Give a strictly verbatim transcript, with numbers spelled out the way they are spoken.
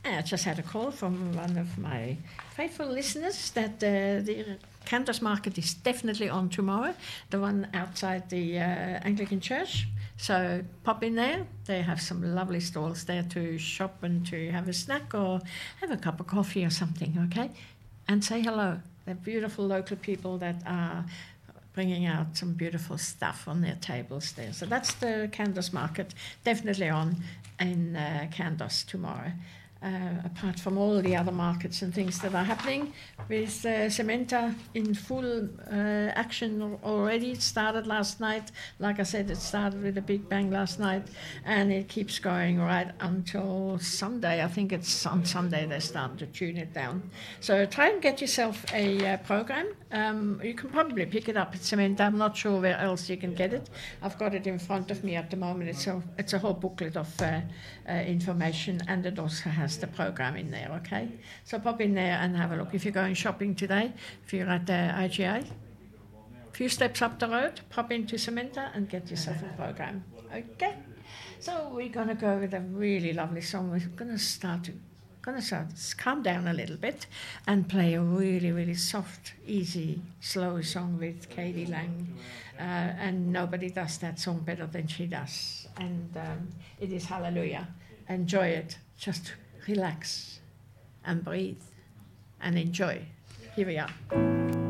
I just had a call from one of my faithful listeners that uh, the Candles Market is definitely on tomorrow, the one outside the uh, Anglican Church. So pop in there. They have some lovely stalls there to shop and to have a snack or have a cup of coffee or something, okay? And say hello. They're beautiful local people that are bringing out some beautiful stuff on their tables there. So that's the Candles Market, definitely on in uh, Candos tomorrow. Uh, apart from all the other markets and things that are happening, with uh, Cementa in full uh, action already. It started last night. Like I said, it started with a big bang last night, and it keeps going right until Sunday. I think it's on Sunday they start to tune it down. So try and get yourself a uh, program. Um, you can probably pick it up at Cementa. I'm not sure where else you can get it. I've got it in front of me at the moment. It's a, it's a whole booklet of uh, uh, information, and it also has the program in there, okay? So pop in there and have a look. If you're going shopping today, if you're at the I G A, a few steps up the road, pop into Cementa and get yourself a program, okay? So we're going to go with a really lovely song. We're going to start to going to start calm down a little bit and play a really, really soft, easy, slow song with Katie Lang. Uh, and nobody does that song better than she does. And um, it is Hallelujah. Enjoy it. Just relax and breathe and enjoy. Here we are.